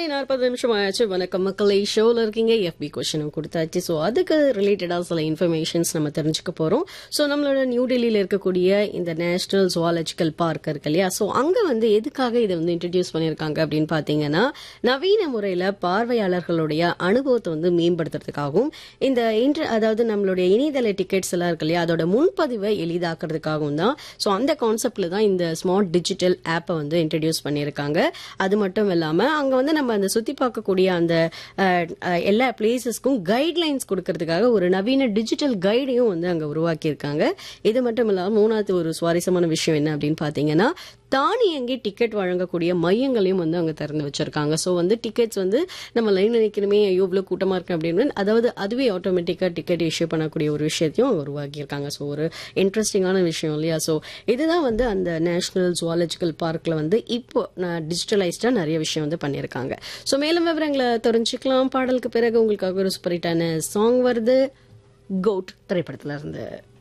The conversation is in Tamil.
8:40 ஆயாச்சு. வணக்கம் மக்களே, ஷோல இருக்கீங்க. எஃபி கொஸ்டினும் கொடுத்தாச்சு. ஸோ அதுக்கு ரிலேட்டடாக சில இன்ஃபர்மேஷன்ஸ் நம்ம தெரிஞ்சுக்க போகிறோம். ஸோ நம்மளோட நியூ டெல்லியில் இருக்கக்கூடிய இந்த நேஷனல் ஜுவாலஜிக்கல் பார்க் இருக்கு இல்லையா, ஸோ அங்கே வந்து எதுக்காக இதை வந்து இன்ட்ரடியூஸ் பண்ணியிருக்காங்க அப்படின்னு பார்த்தீங்கன்னா, நவீன முறையில் பார்வையாளர்களுடைய அனுபவத்தை வந்து மேம்படுத்துறதுக்காகவும், இந்த அதாவது நம்மளுடைய இணையதள டிக்கெட்ஸ் எல்லாம் இருக்கு இல்லையா, அதோட முன்பதிவை எளிதாக்குறதுக்காகவும் தான். ஸோ அந்த கான்செப்ட்ல தான் இந்த ஸ்மார்ட் டிஜிட்டல் ஆப்பை வந்து இன்ட்ரடியூஸ் பண்ணியிருக்காங்க. அது மட்டும் இல்லாமல் அங்கே வந்து நம்ம அந்த சுற்றி பார்க்கக்கூடிய அந்த எல்லா பிளேசஸ்க்கும் கைட்லைன்ஸ் கொடுக்கறதுக்காக ஒரு நவீன டிஜிட்டல் கைடையும் வந்து அங்கே உருவாக்கியிருக்காங்க. இது மட்டும் இல்லாமல் மூணாவது ஒரு சுவாரஸ்யமான விஷயம் என்ன அப்படின்னு பார்த்தீங்கன்னா, தானியங்கி டிக்கெட் வழங்கக்கூடிய மையங்களையும் வந்து அங்கே திறந்து வச்சிருக்காங்க. ஸோ வந்து டிக்கெட்ஸ் வந்து நம்ம லைன் நினைக்கணுமே, ஐயோ இவ்வளோ கூட்டமாக இருக்கு அப்படின்னு, அதாவது அதுவே ஆட்டோமேட்டிக்காக டிக்கெட் இஷ்யூ பண்ணக்கூடிய ஒரு விஷயத்தையும் அவங்க உருவாக்கியிருக்காங்க. ஸோ ஒரு இன்ட்ரெஸ்டிங்கான விஷயம் இல்லையா. ஸோ இதுதான் வந்து அந்த நேஷனல் ஜுவாலஜிக்கல் பார்க்கில் வந்து இப்போ டிஜிட்டலைஸ்டாக நிறைய விஷயம் வந்து பண்ணியிருக்காங்க. ஸோ மேலும் விவரங்களை தெரிஞ்சுக்கலாம். பாடலுக்கு பிறகு உங்களுக்காக ஒரு சூப்பர் ஹிட்டான சாங் வருது, கோட் திரைப்படத்துல இருந்து.